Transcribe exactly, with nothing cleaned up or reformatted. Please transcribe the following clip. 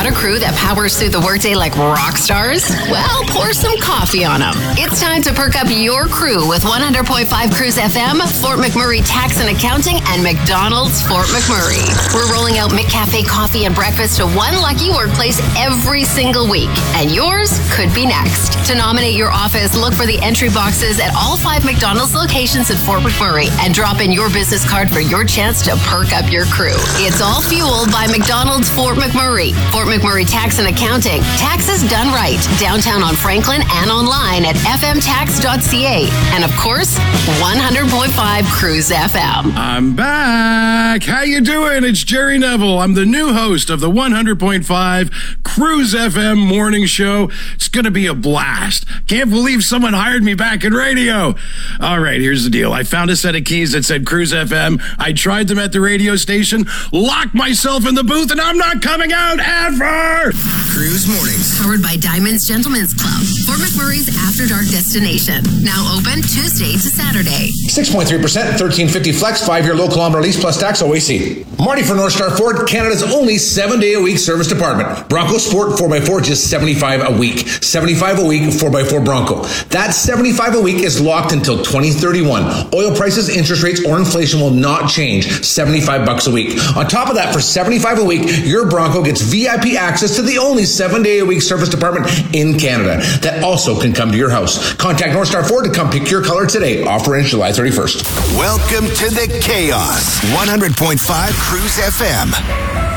a crew that powers through the workday like rock stars? Well, pour some coffee on them. It's time to perk up your crew with one hundred point five Cruise F M, Fort McMurray Tax and Accounting, and McDonald's Fort McMurray. We're rolling out McCafe coffee and breakfast to one lucky workplace every single week, and yours could be next. To nominate your office, look for the entry boxes at all five McDonald's locations in Fort McMurray and drop in your business card for your chance to perk up your crew. It's all fueled by McDonald's Fort McMurray. Fort McMurray Tax and Accounting. Taxes done right. Downtown on Franklin and online at f m tax dot c a. And of course, one hundred point five Cruise F M. I'm back. How you doing? It's Jerry Neville. I'm the new host of the one hundred point five Cruise F M morning show. It's going to be a blast. Can't believe someone hired me back in radio. All right, here's the deal. I found a set of keys that said Cruise F M. I tried them at the radio station, locked myself in the booth, and I'm not coming out ever. Cruise Mornings. Powered by Diamond's Gentlemen's Club. Fort McMurray's After Dark destination. Now open Tuesday to Saturday. six point three percent, thirteen fifty flex, five-year low kilometer lease plus tax O A C. Marty for North Star Ford, Canada's only seven-day-a-week service department. Bronco Sport four by four, just seventy-five a week. seventy-five a week, four by four Bronco. That seventy-five a week is locked until twenty thirty-one. Oil prices, interest rates, or inflation will not change. seventy-five bucks a week. On top of that, for seventy-five a week, your Bronco gets V I P access to the only seven-day-a-week service department in Canada that also can come to your house. Contact North Star Ford to come pick your color today. Offer ends July thirty-first. Welcome to the chaos. one hundred point five Cruise F M.